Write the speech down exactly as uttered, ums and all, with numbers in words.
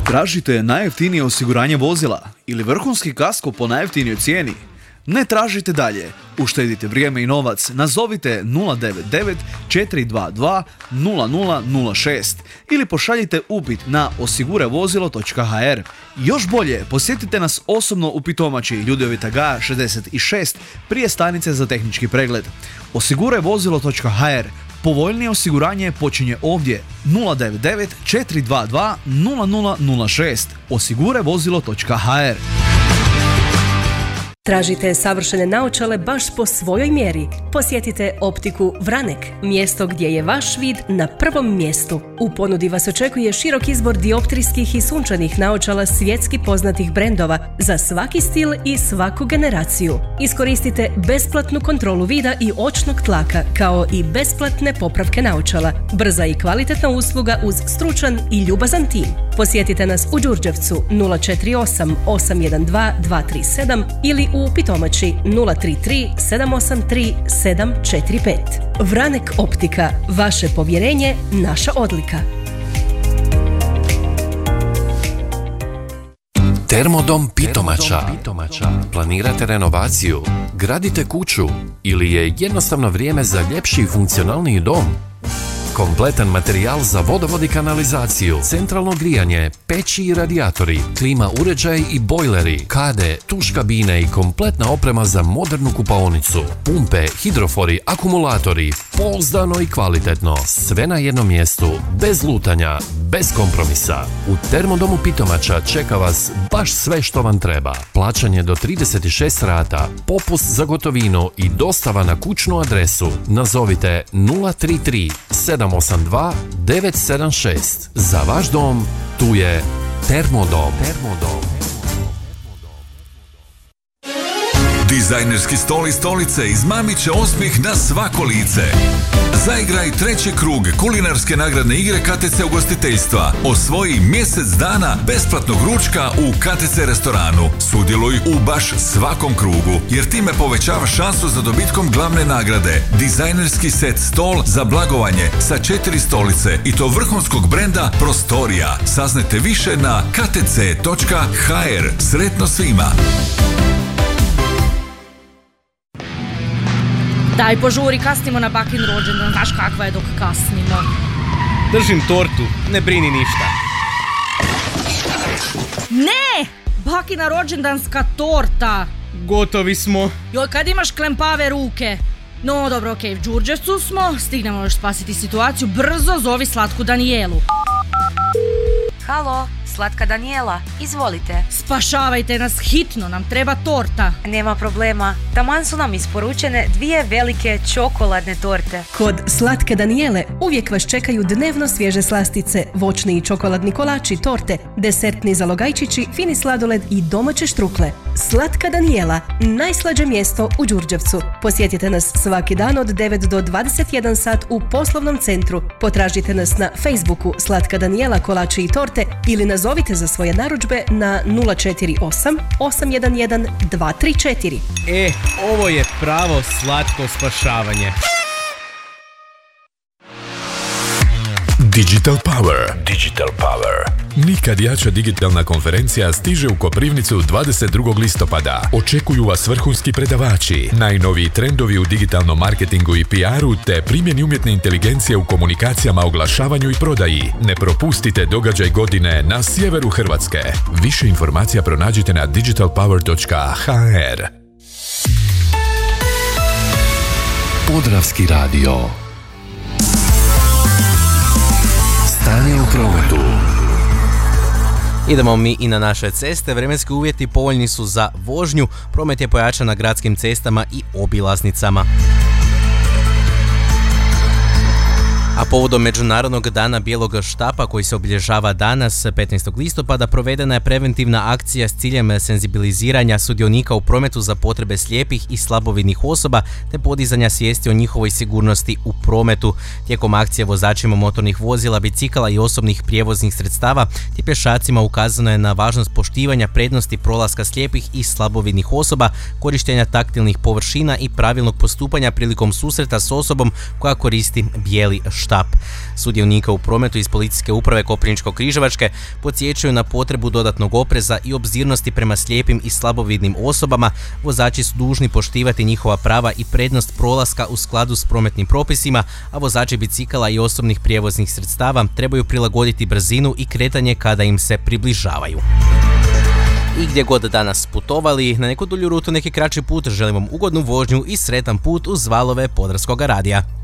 Tražite najjeftinije osiguranje vozila ili vrhunski kasko po najjeftinijoj cijeni? Ne tražite dalje, uštedite vrijeme i novac, nazovite nula devet devet četiri dva dva nula nula nula šest ili pošaljite upit na osigurajvozilo točka ha er. Još bolje, posjetite nas osobno u Pitomači, Ljudevita Gaja šezdeset šest, prije stanice za tehnički pregled. osigurajvozilo točka ha er. Povoljnije osiguranje počinje ovdje. nula devet devet četiri dva dva nula nula nula šest. osigurajvozilo točka ha er. Tražite savršene naočale baš po svojoj mjeri? Posjetite Optiku Vranek, mjesto gdje je vaš vid na prvom mjestu. U ponudi vas očekuje širok izbor dioptrijskih i sunčanih naočala svjetski poznatih brendova za svaki stil i svaku generaciju. Iskoristite besplatnu kontrolu vida i očnog tlaka, kao i besplatne popravke naočala. Brza i kvalitetna usluga uz stručan i ljubazan tim. Posjetite nas u Đurđevcu nula četiri osam osam jedan dva dva tri sedam ili u Pitomači nula tri tri sedam osam tri sedam četiri pet. Vranek Optika, vaše povjerenje, naša odlika. Termodom Pitomača. Planirate renovaciju, gradite kuću ili je jednostavno vrijeme za ljepši i funkcionalniji dom? Kompletan materijal za vodovod i kanalizaciju, centralno grijanje, peći i radijatori, klima uređaj i bojleri, kade, tuš kabine i kompletna oprema za modernu kupaonicu, pumpe, hidrofori, akumulatori, pouzdano i kvalitetno, sve na jednom mjestu, bez lutanja, bez kompromisa. U Termodomu Pitomača čeka vas baš sve što vam treba. Plaćanje do trideset šest rata, popust za gotovinu i dostava na kućnu adresu. Nazovite nula tri tri sedam osam dva devet sedam šest. Za vaš dom tu je Termodom. Termodom. Dizajnerski stol i stolice izmamit će osmijeh na svako lice. Zaigraj treći krug kulinarske nagradne igre ka te ce ugostiteljstva. Osvoji mjesec dana besplatnog ručka u ka te ce restoranu. Sudjeluj u baš svakom krugu, jer time povećava šansu za dobitkom glavne nagrade. Dizajnerski set stol za blagovanje sa četiri stolice i to vrhunskog brenda Prostorija. Saznajte više na ka te ce točka ha er. Sretno svima! Daj požuri, kasnimo na bakin rođendan, znaš kakva je dok kasnimo. Držim tortu, ne brini ništa. Ne! Bakina rođendanska torta! Gotovi smo. Joj, kad imaš klempave ruke? No, dobro, okej, okay, u Đurđevcu smo, stignemo još spasiti situaciju, brzo zovi slatku Danijelu. Halo, slatka Danijela, izvolite. Spašavajte nas, hitno, nam treba torta. Nema problema, taman su nam isporučene dvije velike čokoladne torte. Kod Slatke Danijele uvijek vas čekaju dnevno svježe slastice, voćni i čokoladni kolači, torte, desertni zalogajčići, fini sladoled i domaće štrukle. Slatka Danijela, najslađe mjesto u Đurđevcu. Posjetite nas svaki dan od devet do dvadeset jedan sat u poslovnom centru. Potražite nas na Facebooku Slatka Danijela kolači i torte ili nazovite za svoje narudžbe na nula četiri osam osam jedan jedan dva tri četiri. E, ovo je pravo slatko spašavanje. Digital Power. Digital Power. Nikad jača digitalna konferencija stiže u Koprivnicu dvadeset drugog listopada. Očekuju vas vrhunski predavači, najnoviji trendovi u digitalnom marketingu i pi aru te primjeni umjetne inteligencije u komunikacijama, oglašavanju i prodaji. Ne propustite događaj godine na sjeveru Hrvatske. Više informacija pronađite na digital power točka ha er. Podravski radio. Stanje u prometu. Idemo mi i na naše ceste. Vremenski uvjeti povoljni su za vožnju. Promet je pojačan na gradskim cestama i obilaznicama. A povodom Međunarodnog dana bijelog štapa koji se obilježava danas petnaestog listopada provedena je preventivna akcija s ciljem senzibiliziranja sudionika u prometu za potrebe slijepih i slabovidnih osoba te podizanja svijesti o njihovoj sigurnosti u prometu. Tijekom akcije vozačima motornih vozila, bicikala i osobnih prijevoznih sredstava te pješacima ukazano je na važnost poštivanja prednosti prolaska slijepih i slabovidnih osoba, korištenja taktilnih površina i pravilnog postupanja prilikom susreta s osobom koja koristi bijeli štap. štap. Sudionika u prometu iz policijske uprave Koprivničko-križevačke podsjećaju na potrebu dodatnog opreza i obzirnosti prema slijepim i slabovidnim osobama. Vozači su dužni poštivati njihova prava i prednost prolaska u skladu s prometnim propisima, a vozači bicikala i osobnih prijevoznih sredstava trebaju prilagoditi brzinu i kretanje kada im se približavaju. I gdje god danas putovali, na neku dulju rutu, neki kraći put, želim vam ugodnu vožnju i sretan put uz valove Podravskoga radija.